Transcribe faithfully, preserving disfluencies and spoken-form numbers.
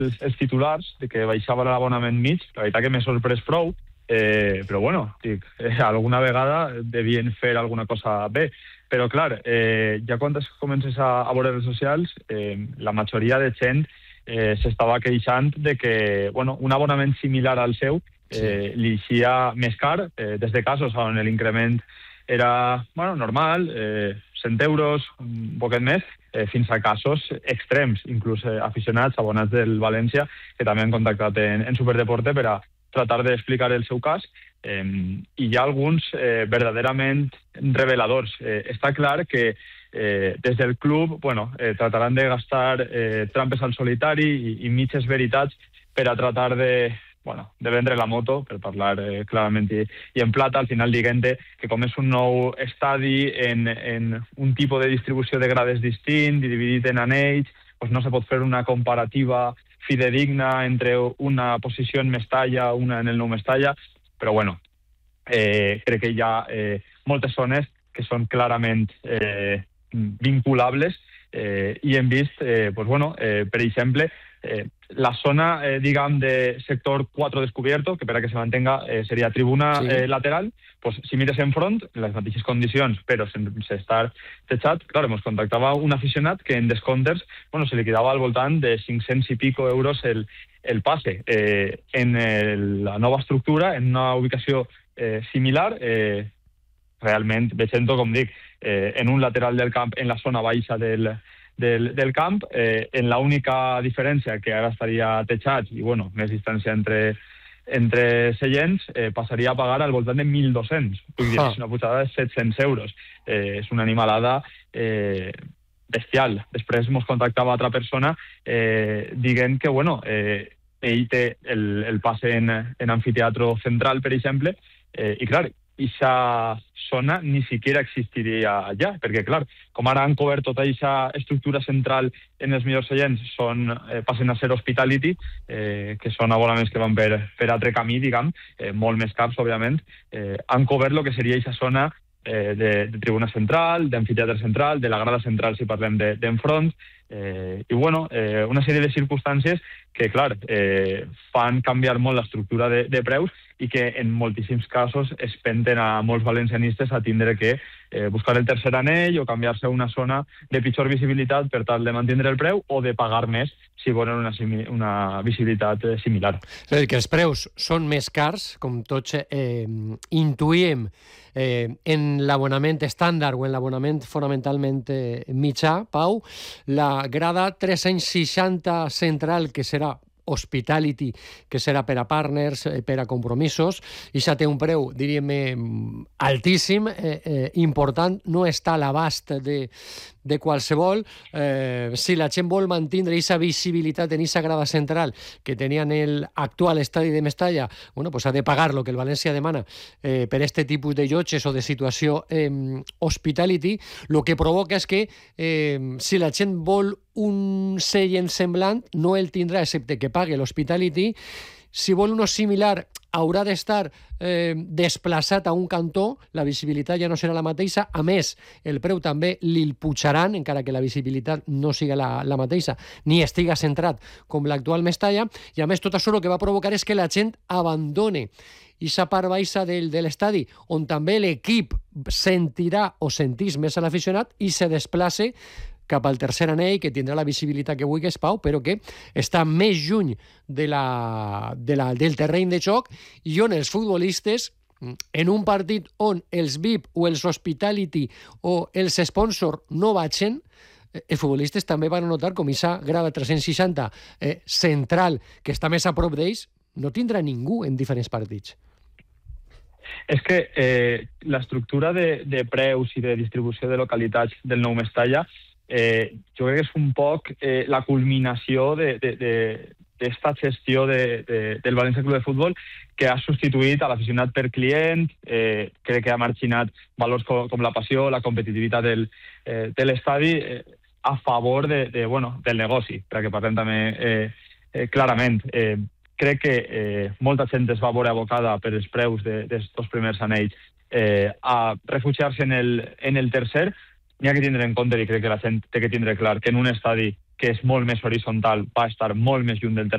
els, els titulars de que baixava l'abonament mig, la veritat que m'he sorprès prou, eh, però bueno, dic, eh, alguna vegada devien fer alguna cosa bé. Però clar, eh, ja quan es comences a, a veure les socials, eh, la majoria de gent eh, s'estava queixant de que bueno, un abonament similar al seu eh, li eixia més car, eh, des de casos on l'increment era bueno, normal, eh, cent euros, un poquet més, eh, fins a casos extrems, inclús eh, aficionats, abonats del València, que també han contactat en, en Superdeporte per a tratar d'explicar el seu cas, eh, i hi ha alguns eh, verdaderament reveladors. Eh, està clar que eh, des del club bueno, eh, trataran de gastar eh, trampes al solitari i, i mitges veritats per a tratar de, bueno, de vendre la moto, per parlar eh, clarament i, i en plata, al final diguent que com és un nou estadi en, en un tipus de distribució de grades distint i dividit en anells, doncs no se pot fer una comparativa fidedigna entre una posició en Mestalla, una en el nou Mestalla, però bueno, eh, crec que hi ha eh, moltes zones que són clarament eh, vinculables eh, i hem vist, eh, pues bueno, eh, per exemple, eh, la zona, eh, digamos, de sector cuatro descubierto, que per a que se mantenga eh, seria tribuna sí. eh, lateral, pues, si mires en front, en les mateixes condicions, però sense estar techat, clar, ens contactava un aficionat que en descomptes bueno, se li quedava al voltant de cinc-cents i pico euros el, el passe. Eh, en el, la nova estructura, en una ubicació eh, similar, eh, realment veient-ho, com dic, eh, en un lateral del camp, en la zona baixa del, del, del camp, eh, en l'única diferència que ara estaria techat i bueno, més distància entre entre seients, eh, passaria a pagar al voltant de mil dos-cents. Vull dir, és una pujada de set-cents euros. Eh, és una animalada eh, bestial. Després ens contactava altra persona eh, dient que, bueno, eh, ell té el, el passe en, en anfiteatro central, per exemple, eh, i clar, aquesta zona ni siquiera existiria allà, perquè, clar, com ara han cobert tota aquesta estructura central en els millors seients, són, eh, passen a ser hospitality, eh, que són abonaments que van per, per altre camí, diguem, eh, molt més cars, òbviament, eh, han cobert el que seria aquesta zona eh, de, de tribuna central, d'amfiteatre central, de la grada central, si parlem d'enfront, de, eh, i, bueno, eh, una sèrie de circumstàncies que, clar, eh, fan canviar molt l'estructura de, de preus i que en moltíssims casos es penten a molts valencianistes a tindre que eh, buscar el tercer anell o canviar-se a una zona de pitjor visibilitat per tal de mantenir el preu o de pagar més si volen una, una visibilitat eh, similar. És a dir, que els preus són més cars, com tots eh, intuïm, eh, en l'abonament estàndard o en l'abonament fonamentalment eh, mitjà, Pau, la grada tres-cents seixanta central, que serà hospitality, que serà per a partners, per a compromisos, i ja té un preu, diríem, altíssim, eh, eh, important, no està a l'abast de, de qualsevol. Eh, si la gent vol mantindre aquesta visibilitat en aquesta grada central que tenia en l'actual estadi de Mestalla, bueno, pues ha de pagar el que el València demana eh, per aquest tipus de llotges o de situació eh, hospitality. El que provoca és que eh, si la gent vol un seient semblant, no el tindrà, excepte que pague l'hospitality. Si vol uno similar, haurà d'estar eh, desplaçat a un cantó, la visibilitat ja no serà la mateixa. A més, el preu també li'l pujaran, encara que la visibilitat no siga la, la mateixa, ni estiga centrat com l'actual Mestalla. I a més, tot això el que va provocar és que la gent abandone aquesta part baixa del, de l'estadi, on també l'equip sentirà o sentís més a l'aficionat i se desplace cap al tercer anell, que tindrà la visibilitat que vulguis, Pau, però que està més lluny de la, de la, del terreny de joc i on els futbolistes, en un partit on els V I P o els hospitality o els sponsors no vagin, els futbolistes també van notar com aquesta grada tres-cents seixanta eh, central, que està més a prop d'ells, no tindrà ningú en diferents partits. És que eh, l'estructura de, de preus i de distribució de localitats del nou Mestalla Eh, jo crec que és un poc eh, la culminació d'esta de, de, de gestió de, de, del València Club de Futbol, que ha substituït a l'aficionat per client, eh, crec que ha marginat valors com, com la passió, la competitivitat del, eh, de l'estadi eh, a favor de, de, bueno, del negoci, perquè parlem també eh, eh, clarament. Eh, crec que eh, molta gent es va veure abocada per els preus d'aquests primers anells eh, a refugiar-se en el, en el tercer. N'hi ha que tindre en compte, i crec que la gent té que tindre clar, que en un estadi que és molt més horitzontal va estar molt més lluny del tercer